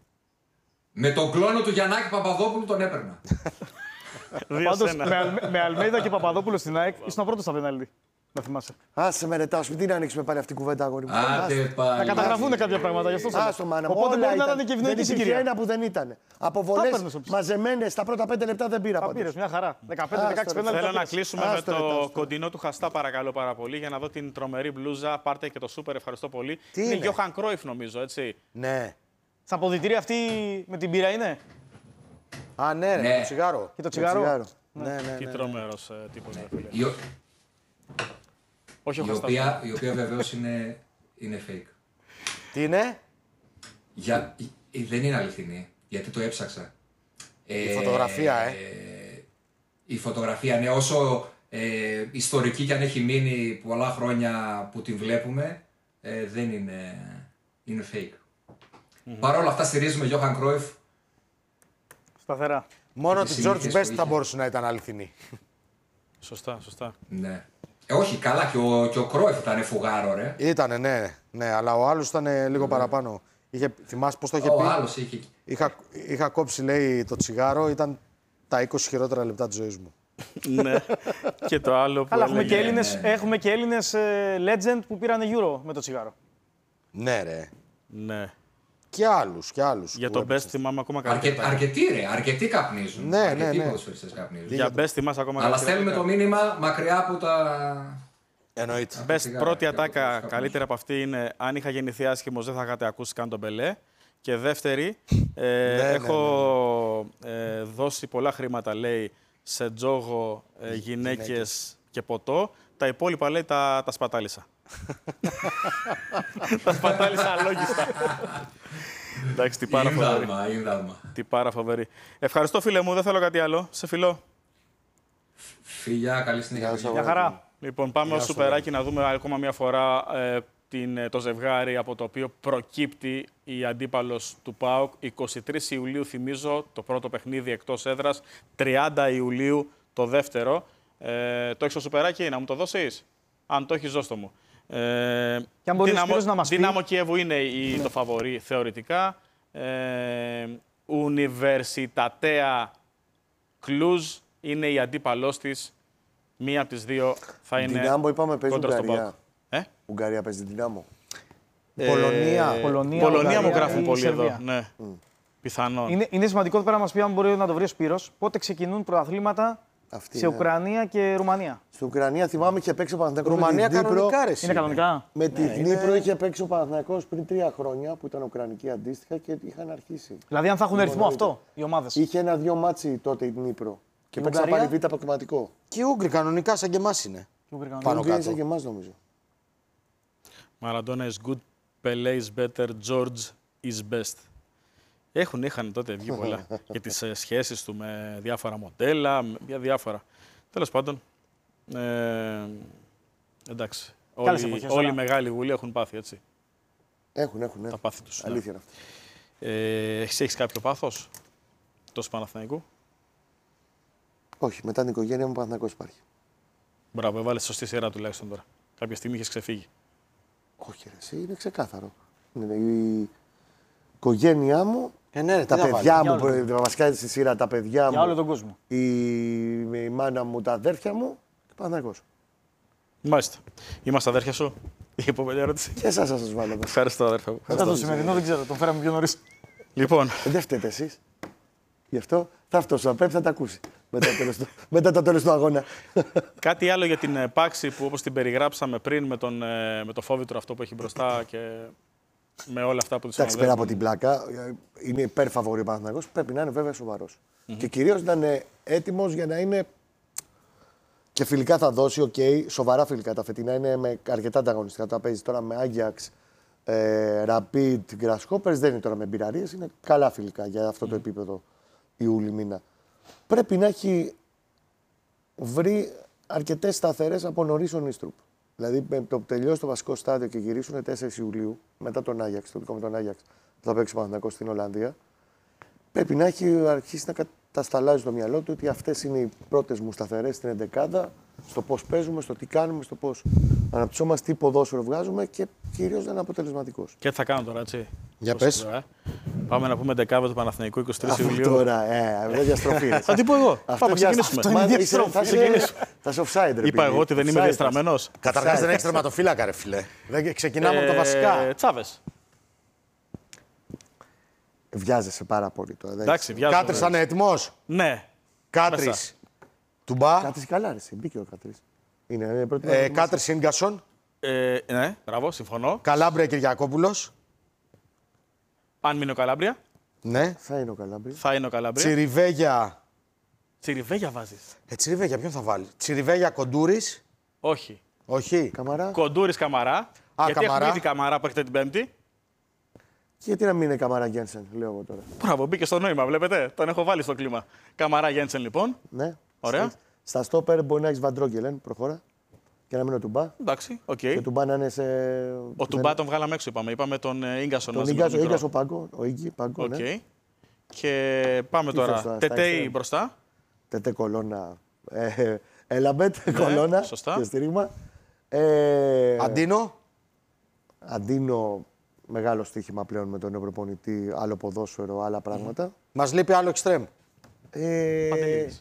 Speaker 3: Με τον κλόνο του Γιαννάκη Παπαδόπουλου τον έπαιρνα.
Speaker 1: Δύο
Speaker 4: Πάντως,
Speaker 1: σένα.
Speaker 4: με, Αλ- με Αλμέιδα και Παπαδόπουλο στην ΑΕΚ ήσουν ο πρώτο στα πέναλτι. Να θυμάσαι.
Speaker 5: Άσε με ρετά σου, τι να ανοίξουμε πάλι αυτή την κουβέντα, αγόρι μου.
Speaker 3: Άντε
Speaker 4: Να
Speaker 3: πάλι.
Speaker 4: καταγραφούν κάποια πράγματα γι' αυτό. σας λέω.
Speaker 5: Άστο, μάνα μου.
Speaker 4: Οπότε
Speaker 5: Όλα
Speaker 4: μπορεί να
Speaker 5: ήταν.
Speaker 4: ήταν και
Speaker 5: Δεν
Speaker 4: ευνοϊκή
Speaker 5: υπήρχε
Speaker 4: συγκυρία.
Speaker 5: ένα που δεν ήταν. Αποβολές
Speaker 4: έπαιρνες όψεις.
Speaker 5: μαζεμένες στα πρώτα πέντε λεπτά δεν πήρα
Speaker 4: Τα
Speaker 5: πάντως.
Speaker 4: πήρες μια χαρά. δεκαπέντε
Speaker 5: Άστο,
Speaker 4: δεκαέξι
Speaker 5: ρε,
Speaker 4: πέναλτι.
Speaker 1: Θέλω
Speaker 4: τα
Speaker 1: να
Speaker 4: πήρες.
Speaker 1: κλείσουμε με
Speaker 5: Άστο, ρε,
Speaker 1: το
Speaker 5: άστο.
Speaker 1: κοντινό του Χαστά, παρακαλώ πάρα πολύ, για να δω την τρομερή μπλούζα. Πάρτε και το σούπερ, ευχαριστώ πολύ.
Speaker 2: Τι
Speaker 1: είναι
Speaker 2: είναι?
Speaker 1: Γιώχαν Κρόιφ, νομίζω, έτσι.
Speaker 2: Ναι.
Speaker 4: Στα αποδυτήρια αυτή με την πύρα είναι.
Speaker 2: Α, ναι, ρε,
Speaker 3: Ναι.
Speaker 2: το τσιγάρο.
Speaker 4: Και το
Speaker 5: Το
Speaker 4: τσιγάρο.
Speaker 5: τσιγάρο.
Speaker 2: Ναι, ναι,
Speaker 1: Τι
Speaker 2: ναι.
Speaker 1: τρομερό τύπο.
Speaker 3: Η, ο-
Speaker 1: Όχι ο
Speaker 3: η
Speaker 1: Χαστά.
Speaker 3: οποία, η οποία βεβαίως είναι, είναι fake.
Speaker 2: Τι είναι?
Speaker 3: Για, η- δεν είναι αληθινή, γιατί το έψαξα.
Speaker 2: Η φωτογραφία, ε.
Speaker 3: Η φωτογραφία, ναι, όσο ε, ιστορική κι αν έχει μείνει πολλά χρόνια που την βλέπουμε, ε, δεν είναι, είναι fake. Παρ' όλα αυτά στηρίζουμε Γιώχαν Κρόιφ.
Speaker 4: Σταθερά.
Speaker 2: Μόνο
Speaker 3: τις
Speaker 2: τη George
Speaker 3: συνήθειες
Speaker 2: Best
Speaker 3: που
Speaker 2: θα
Speaker 3: είχε.
Speaker 2: μπορούσε να ήταν αληθινή.
Speaker 1: Σωστά, σωστά.
Speaker 3: Ναι. Ε, όχι, καλά, και ο, και ο Κρόιφ ήταν φουγάρο, ρε.
Speaker 2: Ήτανε, ναι, ναι, αλλά ο άλλο ήταν ε, λίγο παραπάνω. Είχε, θυμάσαι πώ το είχε
Speaker 3: Ο
Speaker 2: πει.
Speaker 3: άλλος είχε.
Speaker 2: Είχα, είχα κόψει, λέει, το τσιγάρο, ήταν τα είκοσι χειρότερα λεπτά τη ζωή μου.
Speaker 1: Ναι. Και το άλλο που
Speaker 4: Αλλά έχουμε και,
Speaker 1: έλεγε.
Speaker 4: Έλληνες, έχουμε και Έλληνες ε, legend που πήραν Euro με το τσιγάρο.
Speaker 2: Ναι, ρε.
Speaker 1: Ναι.
Speaker 2: Και άλλου, και άλλου.
Speaker 1: Για τον Best θυμάμαι ακόμα
Speaker 3: Αρκε,
Speaker 1: καλύτερα.
Speaker 3: αρκετοί, ρε, αρκετοί καπνίζουν.
Speaker 2: Ναι, ναι,
Speaker 3: αρκετοί
Speaker 2: ναι.
Speaker 3: ποδοσφαιριστές καπνίζουν.
Speaker 1: Για Best θυμάσαι ακόμα
Speaker 3: Αλλά
Speaker 1: καλύτερα.
Speaker 3: στέλνουμε το μήνυμα μακριά από τα.
Speaker 2: Εννοείται.
Speaker 1: Best
Speaker 3: Σιγά,
Speaker 1: πρώτη
Speaker 3: και από
Speaker 1: ατάκα
Speaker 3: τους καπνούς.
Speaker 1: καλύτερα από αυτή είναι αν είχα γεννηθεί άσχημος δεν θα είχατε ακούσει καν τον Μπελέ. Και δεύτερη, ε,
Speaker 2: ναι,
Speaker 1: έχω ε, δώσει πολλά χρήματα, λέει, σε τζόγο, ε, γυναίκες και ποτό. Τα υπόλοιπα, λέει, τα, τα σπατάλησα. Τα σπατάλησα αλόγιστα. Εντάξει, τι πάρα φοβερή.
Speaker 3: Ίνδαλμα, ίνδαλμα.
Speaker 1: Τι πάρα φοβερή. Ευχαριστώ, φίλε μου, δεν θέλω κάτι άλλο. Σε φιλώ.
Speaker 3: Φιλιά, καλή συνέχεια.
Speaker 5: Γεια σας,
Speaker 4: Μια χαρά.
Speaker 1: Λοιπόν, πάμε ως σουπεράκι να δούμε ακόμα μια φορά ε, την, ε, το ζευγάρι από το οποίο προκύπτει η αντίπαλος του ΠΑΟΚ. εικοστή τρίτη Ιουλίου, θυμίζω, το πρώτο παιχνίδι εκτός έδρας. τριάντα Ιουλίου το δεύτερο. Ε, το έχεις το σουπεράκι, να μου το δώσεις? Αν το έχεις, δώσ' το μου. Ε,
Speaker 4: Και αν μπορεί ο
Speaker 1: Δυναμο-
Speaker 4: Σπύρος να μας πει-
Speaker 1: Δυνάμο Κιέβου είναι η, το φαβορί θεωρητικά. Ε, Universitatea Κλουζ είναι η αντίπαλός της. Μία από τις δύο θα είναι
Speaker 5: Δυνάμω, είπαμε, παίζει
Speaker 1: κόντρα στον
Speaker 5: Ουγγαρία.
Speaker 1: ΠΑΟΚ. Ε?
Speaker 5: Ουγγαρία παίζει δυνάμω.
Speaker 2: Πολωνία.
Speaker 1: Ε,
Speaker 4: Πολωνία,
Speaker 1: Πολωνία μου
Speaker 4: Ουγγαρία
Speaker 1: γράφουν
Speaker 4: ή
Speaker 1: πολύ εδώ.
Speaker 4: Σερβία.
Speaker 1: Ναι. Πιθανόν.
Speaker 4: Είναι, είναι σημαντικό εδώ πέρα να μας πει, αν μπορεί να το βρει ο Σπύρος, πότε ξεκινούν πρωταθλήματα
Speaker 5: Αυτή,
Speaker 4: σε
Speaker 5: ναι.
Speaker 4: Ουκρανία και Ρουμανία.
Speaker 5: Στην Ουκρανία θυμάμαι είχε παίξει ο Παναθηναϊκός
Speaker 2: Ρουμανία
Speaker 5: με την Δνύπρο.
Speaker 2: κανονικά, ρε. εσύ.
Speaker 4: Είναι κανονικά.
Speaker 5: Με τη
Speaker 2: Ναι,
Speaker 5: Δνύπρο
Speaker 2: είναι-
Speaker 5: είχε παίξει ο Παναθηναϊκός πριν τρία χρόνια που ήταν Ουκρανική αντίστοιχα και είχαν αρχίσει.
Speaker 4: Δηλαδή, αν θα έχουν ρυθμό
Speaker 5: Μόνο
Speaker 4: αυτό οι ομάδες.
Speaker 5: Είχε ένα-δυο μάτσι τότε η Δνύπρο. Και
Speaker 4: Η
Speaker 5: παίξαν
Speaker 4: Ουγγαρία?
Speaker 5: πάλι β' προκριματικό.
Speaker 2: Και οι Ούγγροι κανονικά σαν και εμάς είναι.
Speaker 4: Και Ουκρανία.
Speaker 2: Πάνω
Speaker 5: Οι Ούγγροι
Speaker 2: κάτω.
Speaker 5: σαν και εμάς νομίζω.
Speaker 1: Maradona is good, Pelé is better, George is best. Έχουν, είχαν τότε βγει πολλά για τις ε, σχέσεις του με διάφορα μοντέλα, με- για διάφορα. Τέλος πάντων, ε, εντάξει.
Speaker 4: Καλές
Speaker 1: Όλοι,
Speaker 4: εποχές,
Speaker 1: όλοι οι
Speaker 4: τώρα.
Speaker 1: μεγάλοι γουλοί έχουν πάθει, έτσι,
Speaker 5: Έχουν, έχουν. Ναι.
Speaker 1: τα πάθη τους. ναι.
Speaker 5: Αλήθεια είναι αυτό.
Speaker 1: Ε, έχεις, έχεις κάποιο πάθος, τόσο Παναθηναϊκού?
Speaker 5: Όχι, μετά την οικογένεια μου Παναθηναϊκός υπάρχει.
Speaker 1: Μπράβο, έβαλες σωστή σειρά τουλάχιστον τώρα. Κάποια στιγμή είχες ξεφύγει.
Speaker 5: Όχι, ρε, εσύ, είναι ξεκάθαρο. Είναι η οικογένειά μου,
Speaker 2: Ε, ναι, ρε,
Speaker 5: τα
Speaker 2: τι να
Speaker 5: παιδιά
Speaker 2: βάλει.
Speaker 5: μου, που- βασικά στη σειρά τα παιδιά
Speaker 4: Για όλο
Speaker 5: μου,
Speaker 4: τον κόσμο.
Speaker 5: η, η μάνα μου, τα αδέρφια μου και Παναθηναϊκός.
Speaker 1: Μάλιστα. Είμαστε αδέρφια σου. Η επόμενη ερώτηση.
Speaker 5: Και εσάς θα σας βάλω εδώ.
Speaker 1: Ευχαριστώ, αδέρφια μου.
Speaker 4: Μετά το σημερινό δεν ξέρω, τον φέραμε πιο νωρίς.
Speaker 1: Λοιπόν,
Speaker 5: Ε, Δεν φταίτε εσείς. Γι' αυτό θα αυτό ο Πέπ θα τα ακούσει. μετά, το τέλος, μετά το τέλος του αγώνα.
Speaker 1: Κάτι άλλο για την Πάξη που όπως την περιγράψαμε πριν με, τον, με το φόβητρο αυτό που έχει μπροστά και με όλα αυτά που του
Speaker 5: Εντάξει, πέρα από την πλάκα, είναι υπερφαβορή ο Παναθηναϊκός, πρέπει να είναι βέβαια σοβαρός. Mm-hmm. Και κυρίως να είναι έτοιμος για να είναι. Και φιλικά θα δώσει, οκ, okay, σοβαρά φιλικά τα φετινά είναι με αρκετά ανταγωνιστικά. Τα παίζει τώρα με Άγιαξ, ε, Rapid, Grasshoppers, δεν είναι τώρα με μπειραρίες, είναι καλά φιλικά για αυτό το επίπεδο Ιούλη μήνα. Πρέπει να έχει βρει αρκετές σταθερές από νωρίς ο Νίστρουπ. Δηλαδή, με το που τελειώσει το βασικό στάδιο και γυρίσουν τέσσερις Ιουλίου, μετά τον Άγιαξ, το δικό με τον Άγιαξ, θα παίξει ο Παναθηναϊκός στην Ολλανδία, πρέπει να έχει αρχίσει να κατασταλάζει στο μυαλό του ότι αυτές είναι οι πρώτες μου σταθερές στην εντεκάδα, στο πώς παίζουμε, στο τι κάνουμε, στο πώς αναπτυσσόμαστε, τι ποδόσφαιρο βγάζουμε και κυρίως να είναι αποτελεσματικός.
Speaker 1: Και τι θα κάνω τώρα, έτσι.
Speaker 2: Για πες.
Speaker 1: Ε. Πάμε να πούμε δεκάβα του Παναθηναϊκού είκοσι τρεις Ιουλίου.
Speaker 5: Τώρα, ε, δεν διαστροφή.
Speaker 1: Θα την πω εγώ. Πάμε, ξεκινήσουμε.
Speaker 5: Θα σε offside, ρε.
Speaker 1: Είπα εγώ ότι δεν είμαι διαστραμμένος.
Speaker 2: Καταρχάς δεν έχεις τερματοφύλακα, ρε φιλέ. Δεν ξεκινάμε από τα βασικά.
Speaker 1: Τσάβες.
Speaker 5: Βιάζεσαι πάρα πολύ τώρα.
Speaker 1: Εντάξει, βιάζομαι.
Speaker 2: Κάτρις θα είναι έτοιμος.
Speaker 1: Ναι.
Speaker 2: Κάτρις. Τουμπά.
Speaker 5: Κάτρις καλά, ρε. Μπήκε ο Κάτρις. Είναι, είναι πρώτη
Speaker 2: Ε, Κάτρις Ίγκασον.
Speaker 1: Ε, ναι, μπράβο, συμφωνώ.
Speaker 2: Καλάμπρια Κυριακόπουλος.
Speaker 1: Αν μείνει ο Καλάμπρια,
Speaker 2: Ναι.
Speaker 5: Θα είναι ο Καλάμπρια.
Speaker 1: θα είναι ο Καλάμπρια.
Speaker 2: Τσιριβέγια.
Speaker 1: Τσιριβέγια βάζεις.
Speaker 2: Ε, Τσιριβέγια, ποιον θα βάλει. Τσιριβέγια Κοντούρης.
Speaker 1: Όχι.
Speaker 2: Όχι.
Speaker 5: Καμαρά.
Speaker 1: Κοντούρης Καμαρά.
Speaker 2: Α,
Speaker 1: γιατί
Speaker 2: Καμαρά.
Speaker 1: έχουμε ήδη Καμαρά που έρχεται την Πέμπτη.
Speaker 5: Και γιατί να μην είναι Καμαρά Γκένσεν, λέω εγώ τώρα.
Speaker 1: Μπράβο, μπήκε στο νόημα, βλέπετε. Τον έχω βάλει στο κλίμα. Καμαρά Γέντσεν λοιπόν.
Speaker 5: Ναι.
Speaker 1: Ωραία.
Speaker 5: Στα, στα στόπερ μπορεί να έχει Βαντρόγκελεν, προχώρα. Και να μην είναι ο Τουμπά.
Speaker 1: Εντάξει, οκ.
Speaker 5: Και ο Τουμπά να είναι σε.
Speaker 1: Ο Τουμπά τον βγάλαμε έξω, είπαμε. Είπαμε τον Ίγκασον.
Speaker 5: Τον Ίγκασο, Ίγκασο Πάγκο. Ο Ίγκη Πάγκο.
Speaker 1: Οκ.
Speaker 5: Ναι.
Speaker 1: Και πάμε
Speaker 5: Τι
Speaker 1: τώρα.
Speaker 5: θες τώρα, στα
Speaker 1: Τετέι
Speaker 5: extreme.
Speaker 1: μπροστά.
Speaker 5: Τετέ κολόνα. Ε, Έλαμπετ, κολόνα.
Speaker 1: σωστά.
Speaker 5: Και στήριγμα. Ε,
Speaker 2: Αντίνο.
Speaker 5: Αντίνο, μεγάλο στοίχημα πλέον με τον νέο προπονητή. Άλλο ποδόσφαιρο, άλλα πράγματα.
Speaker 2: Μας λείπει άλλο εξτρέμ.
Speaker 5: Ε,
Speaker 1: Παντελίδης.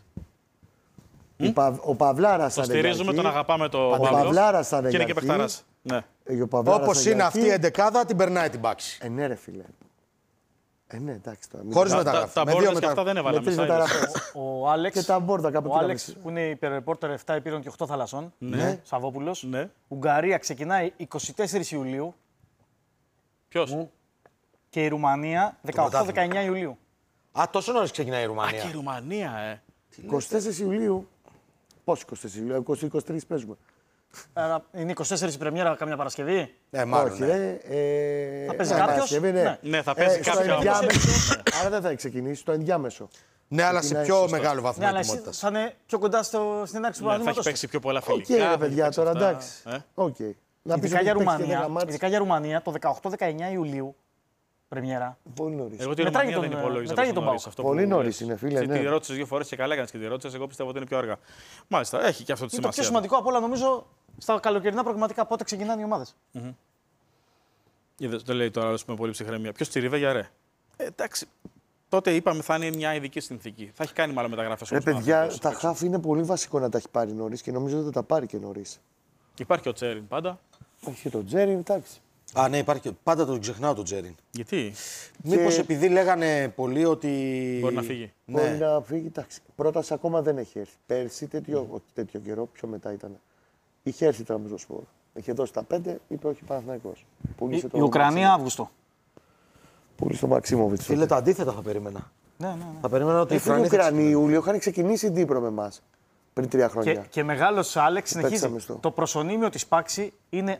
Speaker 5: ο, Πα, ο Παυλάρας
Speaker 1: Το
Speaker 5: θα είναι
Speaker 1: στηρίζουμε,
Speaker 5: για
Speaker 1: τον
Speaker 5: εκεί.
Speaker 1: αγαπάμε το
Speaker 5: Ο Παυλάρας θα είναι
Speaker 1: Και είναι
Speaker 5: για
Speaker 1: και
Speaker 5: εκεί.
Speaker 1: παιχταράς. Ναι.
Speaker 5: Ε, ο Παυλάρας
Speaker 2: Όπως
Speaker 5: θα
Speaker 2: είναι
Speaker 5: για
Speaker 2: αυτή
Speaker 5: εκεί.
Speaker 2: η εντεκάδα, την περνάει την Πάξη.
Speaker 5: Ε, ναι, ρε φίλε. Ε, ναι, εντάξει τώρα. μην-
Speaker 2: Χωρίς
Speaker 1: Τα-
Speaker 2: μεταγραφή.
Speaker 1: Τα
Speaker 2: Με δύο
Speaker 1: μπόρδες και αυτά
Speaker 2: μεταγραφή.
Speaker 1: δεν
Speaker 5: Με
Speaker 1: έβαλαμε.
Speaker 5: τρεις
Speaker 1: σάιδες.
Speaker 5: μεταγραφές.
Speaker 4: Ο Άλεξ,
Speaker 5: Και τα μπόρδα κάπου
Speaker 4: ο
Speaker 5: εκεί να
Speaker 4: Άλεξ
Speaker 5: μισεί.
Speaker 4: που είναι υπερρεπόρτερ επτά υπήρων και οκτώ θαλασσών.
Speaker 1: Ναι.
Speaker 4: Σαββόπουλος.
Speaker 1: Ναι.
Speaker 4: Ουγγαρία ξεκινάει είκοσι τέσσερις Ιουλίου
Speaker 1: Ποιος?
Speaker 4: και η Ρουμανία δεκαοκτώ δεκαεννιά Ιουλίου.
Speaker 2: Α, τόσο νωρίς ξεκινάει η
Speaker 1: Α,
Speaker 2: Ρουμανία.
Speaker 1: και η Ρουμανία, ε.
Speaker 5: είκοσι τέσσερις Ιουλίου. Πώς είκοσι τέσσερις Ιουλίου, είκοσι είκοσι τρεις παίζουμε.
Speaker 4: Άρα είναι είκοσι τέσσερις η πρεμιέρα καμιά Παρασκευή.
Speaker 2: Ε, μάλλον.
Speaker 5: Όχι,
Speaker 2: ναι.
Speaker 5: ρε. Ε,
Speaker 4: Θα παίζει
Speaker 5: ναι,
Speaker 4: κάποιος.
Speaker 5: Παρασκευή, ναι.
Speaker 4: Ναι.
Speaker 1: Ναι, θα παίζει
Speaker 5: στο
Speaker 1: κάποιος.
Speaker 5: ενδιάμεσο. Άρα δεν θα έχει ξεκινήσει, στο ενδιάμεσο.
Speaker 2: Ναι, αλλά σε
Speaker 5: Ξεκινάει
Speaker 2: πιο
Speaker 5: σωστός.
Speaker 2: μεγάλο βαθμό
Speaker 4: Ναι, αλλά εσύ
Speaker 2: ετοιμότητας.
Speaker 4: θα είναι πιο κοντά στο, στην έναρξη του
Speaker 1: Ναι, θα έχει
Speaker 4: παραδείγματος.
Speaker 1: παίξει πιο πολλά
Speaker 5: Οκ,
Speaker 1: φιλικά.
Speaker 5: ρε
Speaker 1: θα έχει
Speaker 5: παιδιά,
Speaker 1: παίξει
Speaker 5: τώρα
Speaker 1: αυτά.
Speaker 5: εντάξει.
Speaker 1: Ε.
Speaker 5: Οκ. Να πεις
Speaker 4: Ειδικά
Speaker 5: ότι
Speaker 4: για,
Speaker 5: παίξει και
Speaker 4: Ρουμανία,
Speaker 5: δέκα μάτς.
Speaker 4: ειδικά για Ρουμανία το δεκαοκτώ δεκαεννιά Ιουλίου πρεμιέρα.
Speaker 5: Πολύ νωρίς.
Speaker 1: Εγώ τη
Speaker 4: Μετράει
Speaker 1: Ρουμανία
Speaker 4: τον,
Speaker 1: δεν
Speaker 4: ε,
Speaker 1: υπολόγιζα
Speaker 4: μετράει
Speaker 1: τόσο
Speaker 4: τον
Speaker 1: νωρίς.
Speaker 4: Πάοκ.
Speaker 1: αυτό
Speaker 5: Πολύ
Speaker 1: που
Speaker 5: νωρίς
Speaker 1: λες.
Speaker 5: είναι, φίλε,
Speaker 1: Εσύ
Speaker 5: ναι.
Speaker 1: Τη ρώτησες δύο φορές και καλά έκανες και τη ρώτησες. Εγώ πιστεύω ότι είναι πιο αργά. Μάλιστα, έχει και αυτό τη
Speaker 4: Είναι το πιο
Speaker 1: σημασία.
Speaker 4: σημαντικό από όλα νομίζω στα καλοκαιρινά προγραμματικά πότε ξεκινάνε οι ομάδες.
Speaker 1: Είδες, δεν λέει τώρα άλλο με πολύ ψυχραιμία. Ποιο τη για ρε. Ε, εντάξει. Τότε είπαμε θα είναι μια ειδική συνθήκη. Θα έχει κάνει μάλλον μεταγραφές.
Speaker 5: Ρε
Speaker 1: όμως,
Speaker 5: παιδιά,
Speaker 1: Παναθηναϊκός,
Speaker 5: τα
Speaker 1: έτσι.
Speaker 5: χάφ είναι πολύ βασικό να τα έχει πάρει νωρίς και νομίζω ότι θα τα πάρει και νωρίς.
Speaker 1: Υπάρχει και ο Τσέριν πάντα.
Speaker 5: Όχι και τον Τζέρι, εντάξει.
Speaker 2: Α, ναι, υπάρχει. Πάντα τον ξεχνάω τον Τζέριν.
Speaker 1: Γιατί
Speaker 2: Μήπως επειδή λέγανε πολλοί ότι.
Speaker 1: μπορεί να φύγει.
Speaker 5: Μπορεί
Speaker 2: Ναι.
Speaker 5: να φύγει, εντάξει. Πρόταση ακόμα δεν έχει έρθει. Πέρσι, τέτοιο, όχι τέτοιο καιρό, πιο μετά ήταν. Είχε έρθει Τραμπζοσπόρ. Είχε δώσει τα πέντε, είπε όχι Παναθηναϊκός. Πούλησε
Speaker 4: Η,
Speaker 5: το
Speaker 4: η Ουκρανία
Speaker 5: Μαξίμοβιτς.
Speaker 4: Αύγουστο.
Speaker 5: Πούλησε το Μαξίμοβιτς.
Speaker 2: Φίλε, το αντίθετα θα περίμενα.
Speaker 4: Ναι, ναι, ναι.
Speaker 2: Θα περίμενα ότι
Speaker 5: Οι
Speaker 2: οι Ουκρανοί θα
Speaker 5: Ουκρανοί Ιούλιο είχαν ξεκινήσει η Ντύπρο με εμά πριν τρία χρόνια.
Speaker 4: Και, και μεγάλος Άλεξ συνεχίζει.
Speaker 5: παίξαμε στο.
Speaker 4: Το προσωνύμιο της Πάξη είναι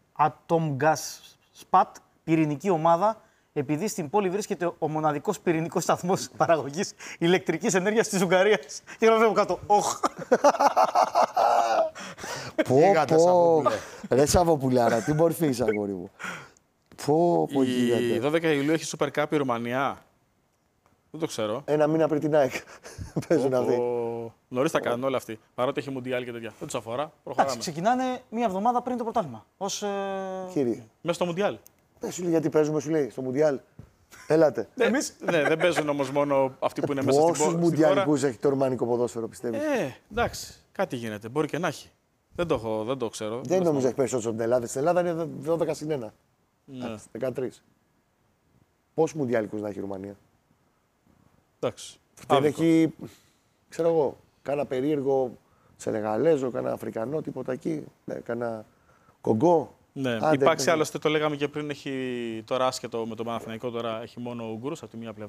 Speaker 4: Atomgaspat, πυρηνική ομάδα, επειδή στην πόλη βρίσκεται ο μοναδικός πυρηνικός σταθμός παραγωγής ηλεκτρικής ενέργειας της Ουγγαρίας. Και γράφω κάτω, όχ.
Speaker 5: Πω,
Speaker 2: Γίγαντα
Speaker 5: πω.
Speaker 2: Σαββόπουλε.
Speaker 5: Ρε Σαββοπουλάρα, τι μορφή είσαι, αγόρι μου. Πω, πω,
Speaker 1: Η
Speaker 5: γίγαντα.
Speaker 1: δώδεκα Ιουλίου έχει Super Cup η Ρουμανία. Δεν το ξέρω.
Speaker 5: Ένα μήνα πριν την ΑΕΚ παίζουν αυτοί.
Speaker 1: Νωρί τα κάνουν όλα αυτοί. Παρότι έχει Μουντιάλ και τέτοια. Δεν του αφορά.
Speaker 4: Εντάξει,
Speaker 1: Προχωράμε.
Speaker 4: ξεκινάνε μία εβδομάδα πριν το πρωτάθλημα. Ως, ε...
Speaker 5: Κύριε,
Speaker 1: Μέσα στο Μουντιάλ.
Speaker 5: πες σου λέει γιατί παίζουμε, σου λέει, στο Μουντιάλ. Έλατε.
Speaker 1: Εμείς... ναι, δεν παίζουν όμω μόνο αυτοί που είναι μέσα στην,
Speaker 5: Πόσους
Speaker 1: πο... στην χώρα.
Speaker 5: Μουντιαλικούς έχει το ρουμανικό ποδόσφαιρο, πιστεύεις.
Speaker 1: Ε, εντάξει. Κάτι γίνεται. Μπορεί και να έχει. Δεν το, έχω, δεν το ξέρω.
Speaker 5: Δεν νομίζω έχει περισσότερο από την Ελλάδα. Στην Ελλάδα είναι δώδεκα συν ένα.
Speaker 1: Ναι.
Speaker 5: δεκατρία. Πόσους Μουντιαλικούς να έχει η Ρουμανία.
Speaker 1: Εντάξει.
Speaker 5: Δεν
Speaker 1: Άδικο.
Speaker 5: έχει ξέρω εγώ, κάνα περίεργο Σενεγαλέζο, κάνα Αφρικανό, τίποτα εκεί. Ναι, κάνα Κογκό.
Speaker 1: Ναι,
Speaker 5: Άντε,
Speaker 1: υπάρξει
Speaker 5: ναι.
Speaker 1: άλλωστε, το λέγαμε και πριν, έχει τώρα άσχετο με τον Παναθηναϊκό, τώρα έχει μόνο Ούγγρους από τη μία πλευρά.